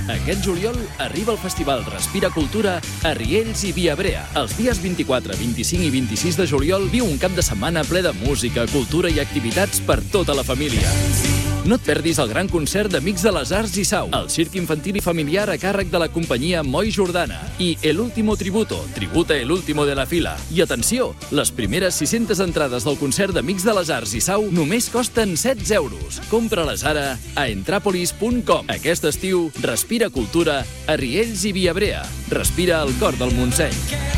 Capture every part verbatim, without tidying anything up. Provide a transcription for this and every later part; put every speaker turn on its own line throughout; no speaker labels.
Aquest juliol arriba el festival Respira Cultura a Riells i Viabrea. Els dies vint-i-quatre, vint-i-cinc i vint-i-sis de juliol viu un cap de setmana ple de música, cultura i activitats per tota la família. No et perdis el gran concert d'Amics de les Arts i Sau, el circ infantil i familiar a càrrec de la companyia Moi Jordana i El Último Tributo, tributa El Último de la Fila. I atenció, les primeres sis-centes entrades del concert d'Amics de les Arts i Sau només costen setze euros. Compra-les ara a entrapolis punt com. Aquest estiu, respira cultura a Riells i Viabrea. Respira el cor del Montseny.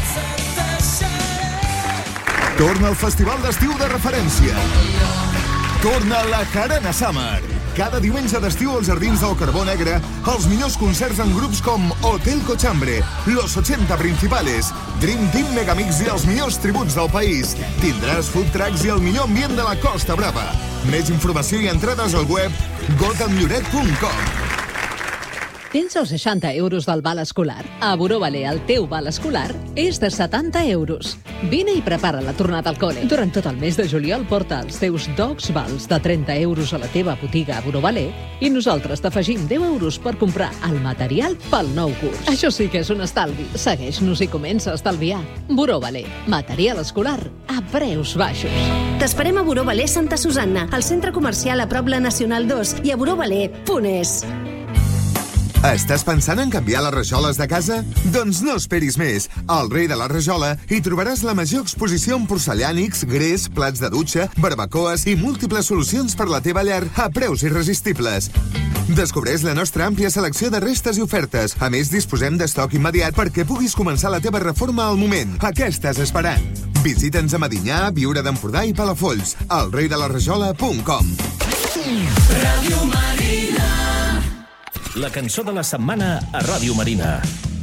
Torna al festival d'estiu de referència. Torna la Jarana Summer. Cada diumenge d'estiu als Jardins del Carbó Negre, els millors concerts en grups com Hotel Cochambre, Los ochenta Principales, Dream Team Megamix i els millors tributs del país. Tindràs food trucks i el millor ambient de la Costa Brava. Més informació i entrades al web gotham lloret punt com.
Tens els seixanta euros del val escolar? A Buró Valer, el teu val escolar és de setanta euros. Vine i prepara la tornada al col·le. Durant tot el mes de juliol porta els teus dogs vals de trenta euros a la teva botiga a Buró Valer i nosaltres t'afegim deu euros per comprar el material pel nou curs. Això sí que és un estalvi. Segueix-nos i comença a estalviar. Buró Valer, material escolar a preus baixos.
T'esperem a Buró Valer Santa Susanna, al centre comercial a prop la Nacional dos i a burovaler punt es.
Estàs pensant en canviar les rajoles de casa? Doncs no esperis més. Al Rei de la Rajola hi trobaràs la major exposició en porcellànics, gres, plats de dutxa, barbacoes i múltiples solucions per la teva llar a preus irresistibles. Descobreix la nostra àmplia selecció de restes i ofertes. A més, disposem d'estoc immediat perquè puguis començar la teva reforma al moment. A què estàs esperant? Visita'ns a Medinyà, Biure d'Empordà i Palafolls. al rei de la rajola punt com.
Ràdio Marina. La cançó de la setmana a Ràdio Marina.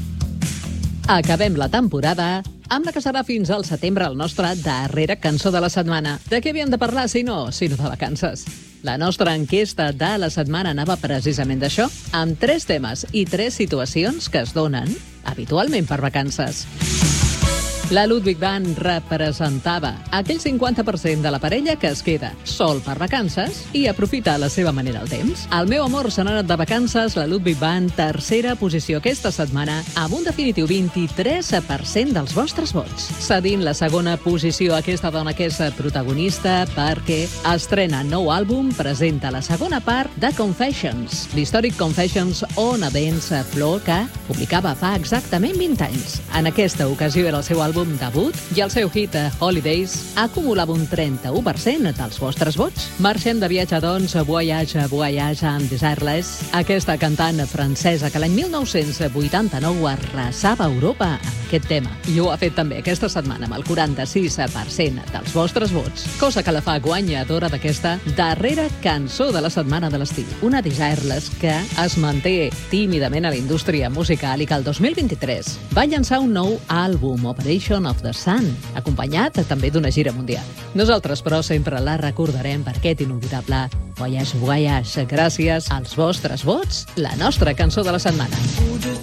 Acabem la temporada amb la que serà fins al setembre el nostre darrera cançó de la setmana. De què havíem de parlar, si no, sinó de vacances? La nostra enquesta de la setmana anava precisament d'això, amb tres temes i tres situacions que es donen habitualment per vacances. La Ludwig Band representava aquell cinquanta per cent de la parella que es queda sol per vacances i aprofita a la seva manera el temps. El meu amor se n'ha anat de vacances, la Ludwig Band, tercera posició aquesta setmana, amb un definitiu vint-i-tres per cent dels vostres vots. Cedint la segona posició a aquesta dona que és protagonista perquè estrena nou àlbum, presenta la segona part de Confessions, l'històric Confessions on a Dance Floor que publicava fa exactament vint anys. En aquesta ocasió era el seu àlbum debut i el seu hit Holidays acumulava un trenta-u per cent dels vostres vots. Marxem de viatge, doncs, Voyage, Voyage amb Desireless, aquesta cantant francesa que l'any mil nou-cents vuitanta-nou arrasava a Europa amb aquest tema. I ho ha fet també aquesta setmana amb el quaranta-sis per cent dels vostres vots, cosa que la fa guanyadora d'aquesta darrera cançó de la setmana de l'estiu. Una Desireless que es manté tímidament a la indústria musical i que el dos mil vint-i-tres va llançar un nou àlbum, Operation of the Sun, acompanyat també d'una gira mundial. Nosaltres, però, sempre la recordarem per aquest inolvidable Voyage, Voyage. Gràcies als vostres vots, la nostra cançó de la setmana.